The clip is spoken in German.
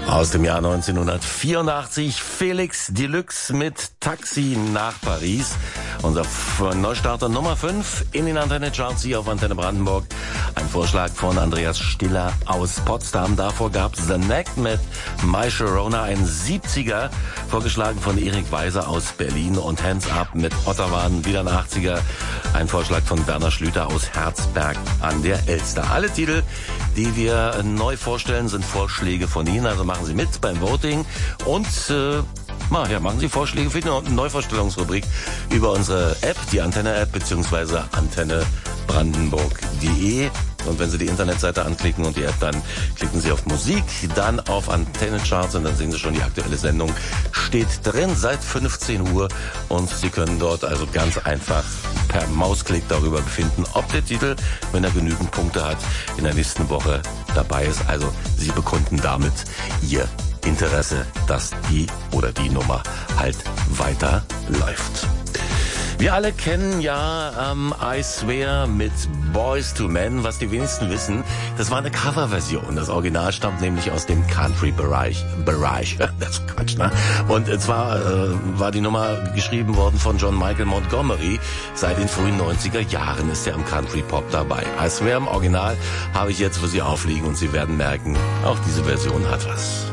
Aus dem Jahr 1984 Felix Deluxe mit Taxi nach Paris. Unser Neustarter Nummer 5 in den Antenne-Charts hier auf Antenne Brandenburg. Ein Vorschlag von Andreas Stiller aus Potsdam. Davor gab es The Neck mit My Sharona, ein 70er, vorgeschlagen von Erik Weiser aus Berlin. Und Hands Up mit Otterwan, wieder ein 80er. Ein Vorschlag von Werner Schlüter aus Herzberg an der Elster. Alle Titel, die wir neu vorstellen, sind Vorschläge von Ihnen. Also machen Sie mit beim Voting und machen Sie Vorschläge für die Neuvorstellungsrubrik über unsere App, die Antenne-App bzw. antennebrandenburg.de. Und wenn Sie die Internetseite anklicken und die App, dann klicken Sie auf Musik, dann auf Antenne-Charts und dann sehen Sie schon, die aktuelle Sendung steht drin seit 15 Uhr und Sie können dort also ganz einfach per Mausklick darüber befinden, ob der Titel, wenn er genügend Punkte hat, in der nächsten Woche dabei ist. Also Sie bekunden damit Ihr Interesse, dass die oder die Nummer halt weiter läuft. Wir alle kennen ja I Swear mit Boys to Men. Was die wenigsten wissen, das war eine Coverversion. Das Original stammt nämlich aus dem Country-Bereich. Das ist Quatsch, ne? Und zwar war die Nummer geschrieben worden von John Michael Montgomery. Seit den frühen 90er Jahren ist er im Country-Pop dabei. I Swear im Original habe ich jetzt für Sie aufliegen und Sie werden merken, auch diese Version hat was.